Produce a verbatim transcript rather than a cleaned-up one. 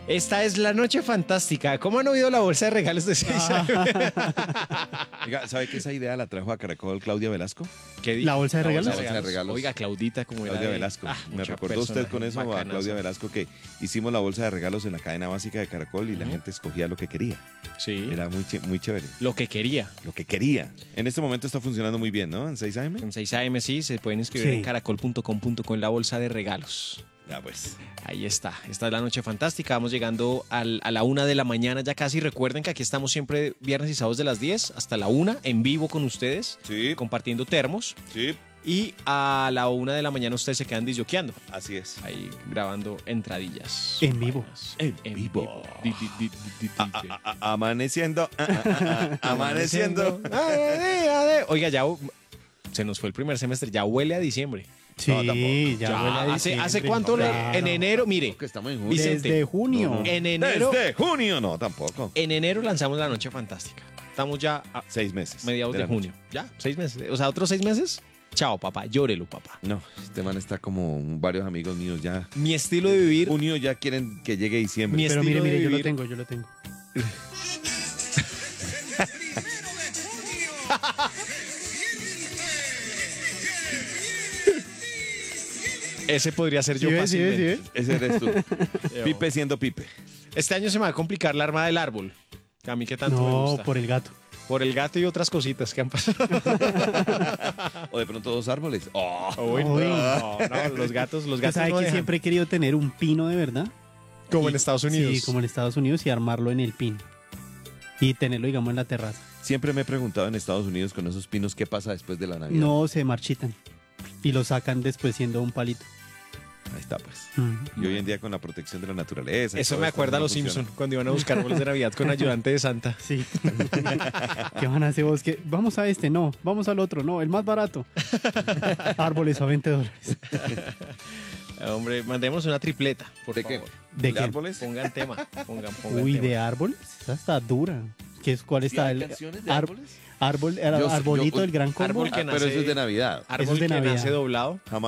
Esta es la noche fantástica. ¿Cómo han oído la bolsa de regalos de seis a eme? Oiga, ¿sabe que esa idea la trajo a Caracol Claudia Velasco? ¿Qué di- ¿La bolsa de La regalos? bolsa de regalos. Oiga, Claudita, como era Claudia de- Velasco. Ah, Me mucha recordó usted con personaje eso a bacanazo. Claudia Velasco que hicimos la bolsa de regalos en la cadena básica de Caracol y la Ujú. gente escogía lo que quería. Sí, Era muy, ch- muy chévere. lo que quería. Lo que quería. En este momento está funcionando muy bien, ¿no? En seis a eme. En seis a eme sí, se pueden inscribir Sí. en caracol punto com punto co en la bolsa de regalos. Ya pues. Ahí está, esta es la noche fantástica, vamos llegando al- a la una de la mañana ya casi. Recuerden que aquí estamos siempre viernes y sábados de las diez hasta la una en vivo con ustedes, Sí, compartiendo termos. sí. Y a la una de la mañana ustedes se quedan disyoqueando, Así es. ahí grabando entradillas. En vivo. En En vivo. vivo. Di- di- di- di- di- A- di- a- a- amaneciendo. ah, ah, ah, ah, amaneciendo. Ay, ay, ay. Oiga, ya se nos fue el primer semestre, ya huele a diciembre. Sí, No, tampoco. ya, Ya, huele a ¿hace, diciembre. ¿Hace cuánto? le- Claro. En enero, mire, Que estamos en junio. Vicente. Desde junio. No, no. en enero, Desde junio, no, tampoco. en enero lanzamos la noche fantástica. Estamos ya a Seis meses. mediados de la noche. junio. Ya, seis meses. O sea, otros seis meses. Chao, papá. Llórelo, papá. No, este man está como varios amigos míos ya. Mi estilo de vivir. Junio ya quieren que llegue diciembre. Mi Pero estilo mire, de mire, yo lo vivir. tengo, yo lo tengo. Ese podría ser yo ¿Sí ves, sí ves, sí fácilmente. ves? Ese eres tú. Pipe siendo Pipe. Este año se me va a complicar la arma del árbol. Que a mí que tanto me No, gusta. por el gato. Por el gato y otras cositas que han pasado. O de pronto dos árboles. Oh. Uy, no, Uy. no, no, los gatos, los Usted gatos sabe no que dejan. siempre he querido tener un pino de verdad. Como Y- en Estados Unidos. Sí, como en Estados Unidos y armarlo en el pin. Y tenerlo, digamos, en la terraza. Siempre me he preguntado en Estados Unidos con esos pinos qué pasa después de la Navidad. No se marchitan. Y lo sacan después siendo un palito. Ahí está, pues. Mm. Y hoy en día con la protección de la naturaleza. y Eso todo me esto, acuerda a no los funciona. Simpsons cuando iban a buscar árboles de Navidad con ayudante de Santa. Sí. ¿Qué van a hacer vos? ¿Qué? Vamos a este, no. Vamos al otro, no. El más barato. Árboles a veinte dólares. Hombre, mandemos una tripleta, por ¿De qué? favor. ¿De qué? árboles? Pongan tema. Pongan, pongan Uy, tema. ¿de árboles? Esa está dura. ¿Qué es, ¿Cuál ¿Sí está? hay el canciones de ar- árboles? árbol, Yo- arbolito yo- del gran combo? árbol que Ah, pero nace- eso es de Navidad. Árbol Eso es de que Navidad. nace doblado. Jamás